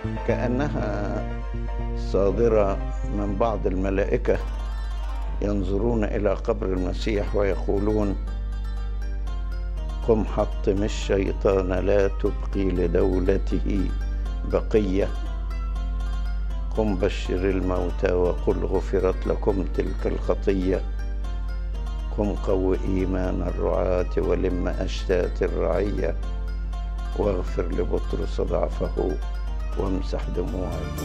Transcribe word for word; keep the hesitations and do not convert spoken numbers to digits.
كأنها صادرة من بعض الملائكة ينظرون إلى قبر المسيح ويقولون: قم حطم الشيطان لا تبقي لدولته بقية، قم بشر الموتى وقل غفرت لكم تلك الخطية، قم قو إيمان الرعاة ولم أشتات الرعية، واغفر لبطرس ضعفه وامسح دموعه.